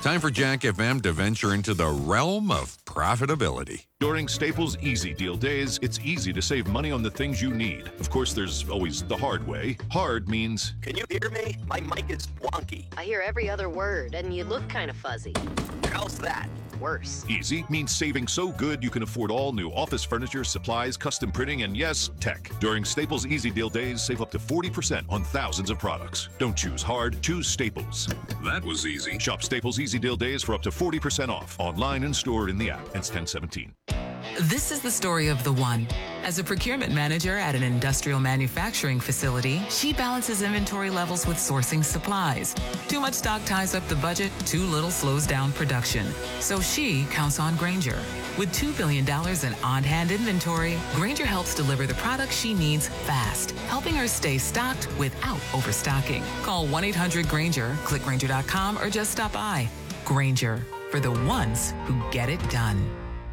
Time for Jack FM to venture into the realm of profitability. During Staples Easy Deal Days, it's easy to save money on the things you need. Of course, there's always the hard way. Hard means... Can you hear me? My mic is wonky. I hear every other word, and you look kind of fuzzy. How's that? Worse. Easy means saving so good you can afford all new office furniture, supplies, custom printing, and yes, tech. During Staples Easy Deal Days, save up to 40% on thousands of products. Don't choose hard, choose Staples. That was easy. Shop Staples Easy Deal Days for up to 40% off. Online and stored in the app. Ends 10/17. This is the story of the one. As a procurement manager at an industrial manufacturing facility, she balances inventory levels with sourcing supplies. Too much stock ties up the budget, too little slows down production. So she counts on Grainger. With $2 billion in on-hand inventory, Grainger helps deliver the products she needs fast, helping her stay stocked without overstocking. Call 1-800-GRAINGER, click Grainger.com, or just stop by. Grainger, for the ones who get it done.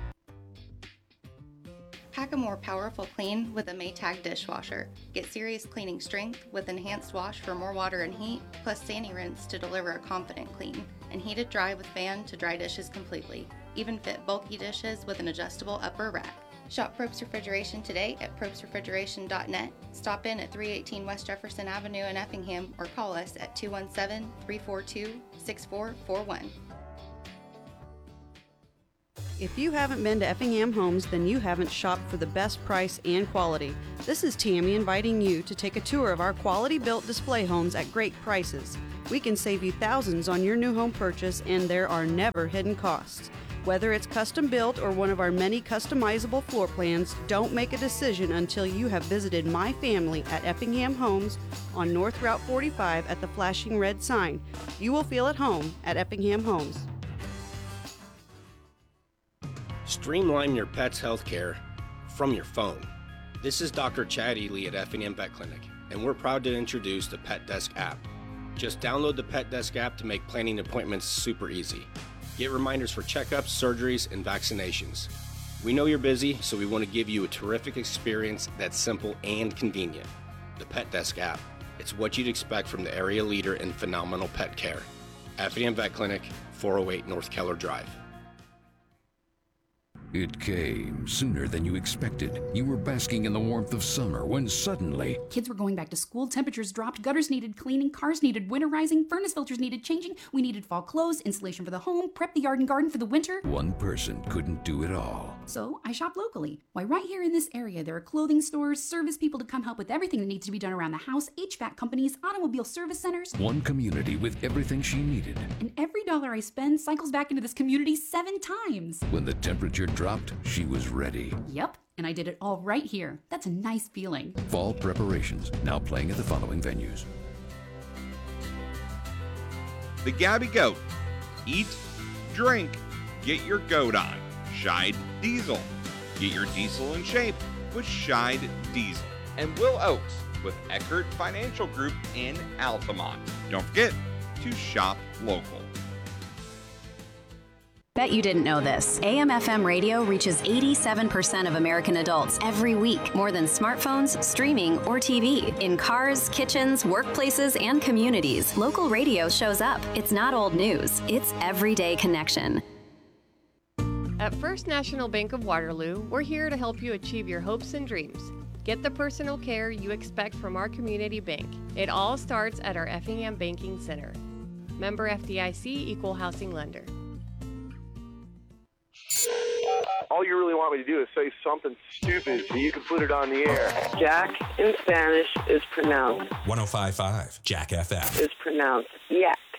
Pack a more powerful clean with a Maytag dishwasher. Get serious cleaning strength with enhanced wash for more water and heat, plus Sani-Rinse to deliver a confident clean, and heated dry with fan to dry dishes completely. Even fit bulky dishes with an adjustable upper rack. Shop Probst Refrigeration today at probstrefrigeration.net. Stop in at 318 West Jefferson Avenue in Effingham or call us at 217-342-6441. If you haven't been to Effingham Homes, then you haven't shopped for the best price and quality. This is Tammy inviting you to take a tour of our quality-built display homes at great prices. We can save you thousands on your new home purchase, and there are never hidden costs. Whether it's custom built or one of our many customizable floor plans, don't make a decision until you have visited my family at Effingham Homes on North Route 45 at the flashing red sign. You will feel at home at Effingham Homes. Streamline your pet's health care from your phone. This is Dr. Chad Ely at Effingham Vet Clinic, and we're proud to introduce the Pet Desk app. Just download the Pet Desk app to make planning appointments super easy. Get reminders for checkups, surgeries, and vaccinations. We know you're busy, so we want to give you a terrific experience that's simple and convenient. The Pet Desk app. It's what you'd expect from the area leader in phenomenal pet care. Effingham Vet Clinic, 408 North Keller Drive. It came sooner than you expected. You were basking in the warmth of summer when suddenly... Kids were going back to school, temperatures dropped, gutters needed cleaning, cars needed winterizing, furnace filters needed changing, we needed fall clothes, insulation for the home, prep the yard and garden for the winter. One person couldn't do it all. So I shop locally. Why, right here in this area, there are clothing stores, service people to come help with everything that needs to be done around the house, HVAC companies, automobile service centers. One community with everything she needed. And every dollar I spend cycles back into this community 7 times. When the temperature dropped, she was ready. Yep, and I did it all right here. That's a nice feeling. Fall preparations, now playing at the following venues. The Gabby Goat. Eat, drink, get your goat on. Scheid Diesel. Get your diesel in shape with Scheid Diesel. And Will Oakes with Eckert Financial Group in Altamont. Don't forget to shop local. Bet you didn't know this. AM/FM radio reaches 87% of American adults every week, more than smartphones, streaming, or TV. In cars, kitchens, workplaces, and communities, local radio shows up. It's not old news. It's everyday connection. At First National Bank of Waterloo, we're here to help you achieve your hopes and dreams. Get the personal care you expect from our community bank. It all starts at our Effingham Banking Center. Member FDIC, Equal Housing Lender. All you really want me to do is say something stupid so you can put it on the air. Jack in Spanish is pronounced 105.5 Jack FM. Is pronounced yeah.